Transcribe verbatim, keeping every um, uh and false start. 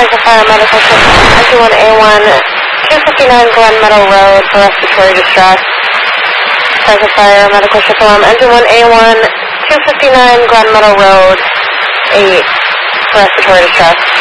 Cycle Fire Medical System, engine one A one, two fifty-nine Glen Meadow Road for respiratory distress. Cycle Fire Medical System, engine one A one, two fifty-nine Glen Meadow Road, eight for respiratory distress.